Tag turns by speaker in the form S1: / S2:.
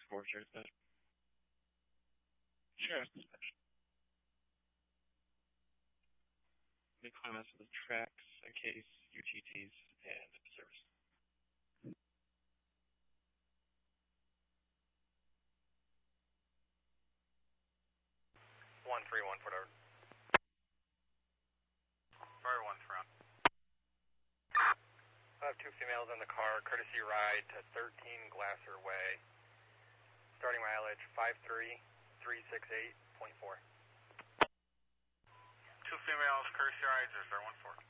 S1: 4, sure, dispatch. Sure, dispatch. Make comments with the tracks, a case, UGTs, and service.
S2: 131, whatever.
S3: Fire 1 front.
S2: I have 2 females in the car, courtesy ride to 13 Glasser Way. Starting mileage 53368.4.
S3: 2 females, courtesy rides, or 014.